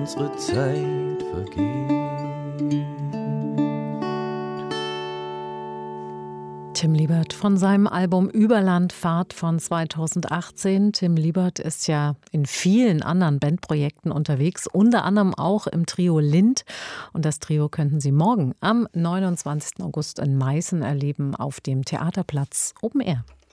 unsere Zeit vergeht. Tim Liebert von seinem Album Überlandfahrt von 2018. Tim Liebert ist ja in vielen anderen Bandprojekten unterwegs, unter anderem auch im Trio Lind. Und das Trio könnten Sie morgen am 29. August in Meißen erleben auf dem Theaterplatz Open Air.